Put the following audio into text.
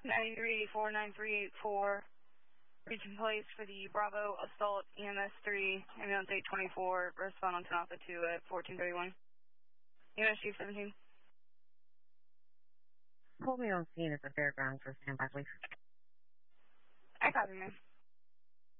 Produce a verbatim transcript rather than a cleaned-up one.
nine three four nine three eight four. Region Police for the Bravo Assault E M S three, ambulance eight twenty-four, respond on ten Alpha two at fourteen thirty-one. E M S Chief seventeen. Hold me on scene at the fairgrounds for standby, please. I copy, man.